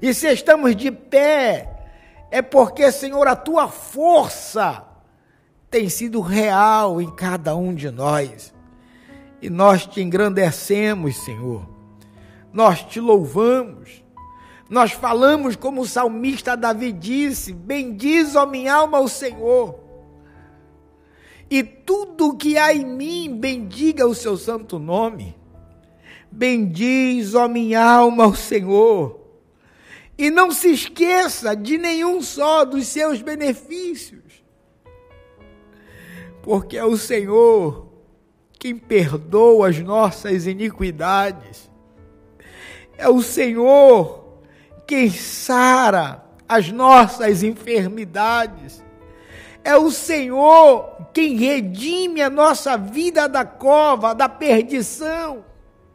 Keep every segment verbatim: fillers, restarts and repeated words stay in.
E se estamos de pé, é porque, Senhor, a tua força tem sido real em cada um de nós. E nós te engrandecemos, Senhor. Nós te louvamos. Nós falamos como o salmista Davi disse: bendiz, ó minha alma, ao Senhor. E tudo que há em mim, bendiga o seu santo nome. Bendiz, ó minha alma, ao Senhor. E não se esqueça de nenhum só dos seus benefícios. Porque é o Senhor quem perdoa as nossas iniquidades. É o Senhor quem sara as nossas enfermidades. É o Senhor quem redime a nossa vida da cova, da perdição.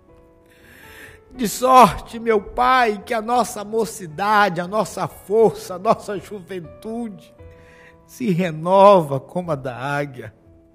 De sorte, meu Pai, que a nossa mocidade, a nossa força, a nossa juventude se renova como a da águia.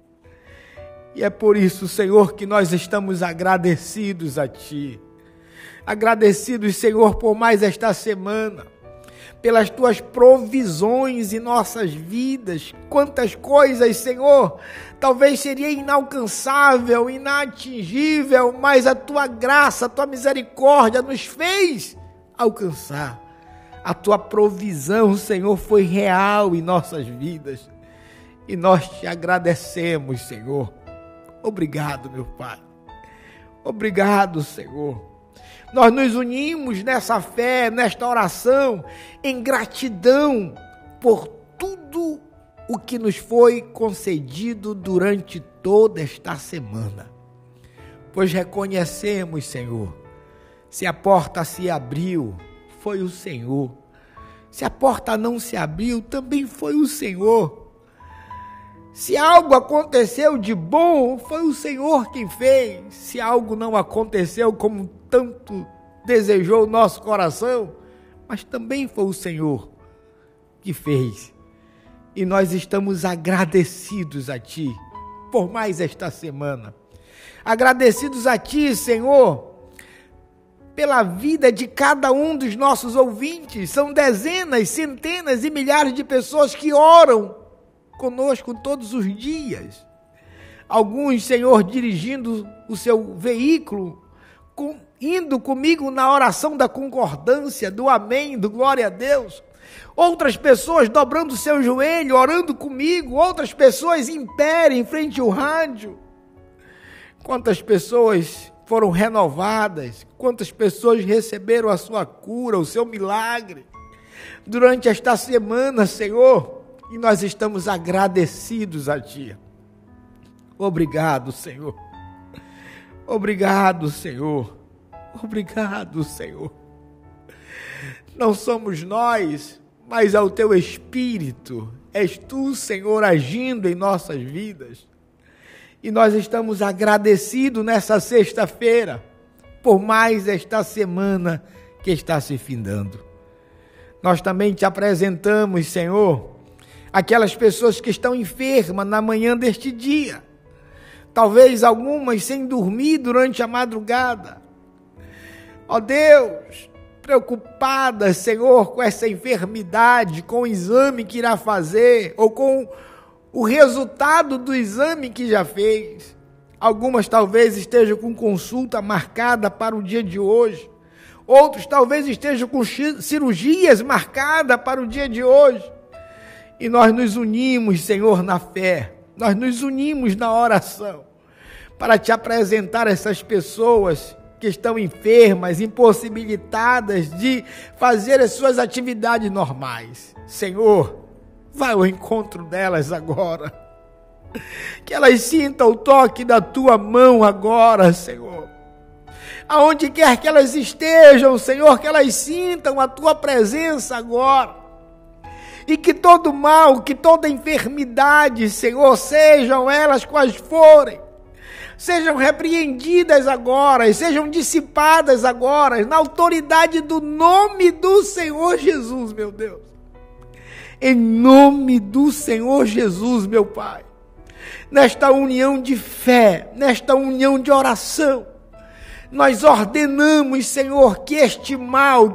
E é por isso, Senhor, que nós estamos agradecidos a Ti. Agradecidos, Senhor, por mais esta semana, pelas Tuas provisões em nossas vidas. Quantas coisas, Senhor, talvez seria inalcançável, inatingível, mas a Tua graça, a Tua misericórdia nos fez alcançar. A Tua provisão, Senhor, foi real em nossas vidas. E nós Te agradecemos, Senhor. Obrigado, meu Pai. Obrigado, Senhor. Nós nos unimos nessa fé, nesta oração, em gratidão por tudo o que nos foi concedido durante toda esta semana. Pois reconhecemos, Senhor, se a porta se abriu, foi o Senhor. Se a porta não se abriu, também foi o Senhor. Se algo aconteceu de bom, foi o Senhor quem fez. Se algo não aconteceu como tanto desejou o nosso coração, mas também foi o Senhor que fez. E nós estamos agradecidos a Ti por mais esta semana. Agradecidos a Ti, Senhor, pela vida de cada um dos nossos ouvintes. São dezenas, centenas e milhares de pessoas que oram conosco todos os dias. Alguns, Senhor, dirigindo o seu veículo, com, indo comigo na oração da concordância, do amém, do glória a Deus. Outras pessoas dobrando o seu joelho, orando comigo. Outras pessoas em pé, em frente ao rádio. Quantas pessoas foram renovadas, quantas pessoas receberam a sua cura, o seu milagre durante esta semana, Senhor. E nós estamos agradecidos a Ti. Obrigado, Senhor. Obrigado, Senhor. Obrigado, Senhor. Não somos nós, mas é o Teu Espírito. És Tu, Senhor, agindo em nossas vidas. E nós estamos agradecidos nessa sexta-feira por mais esta semana que está se findando. Nós também Te apresentamos, Senhor, aquelas pessoas que estão enfermas na manhã deste dia. Talvez algumas sem dormir durante a madrugada. Ó Deus, preocupadas, Senhor, com essa enfermidade, com o exame que irá fazer, ou com o resultado do exame que já fez. Algumas talvez estejam com consulta marcada para o dia de hoje. Outros talvez estejam com cirurgias marcadas para o dia de hoje. E nós nos unimos, Senhor, na fé. Nós nos unimos na oração para Te apresentar essas pessoas que estão enfermas, impossibilitadas de fazer as suas atividades normais. Senhor, vai ao encontro delas agora. Que elas sintam o toque da Tua mão agora, Senhor. Aonde quer que elas estejam, Senhor, que elas sintam a Tua presença agora. E que todo mal, que toda enfermidade, Senhor, sejam elas quais forem, sejam repreendidas agora, sejam dissipadas agora, na autoridade do nome do Senhor Jesus, meu Deus. Em nome do Senhor Jesus, meu Pai. Nesta união de fé, nesta união de oração, nós ordenamos, Senhor, que este mal,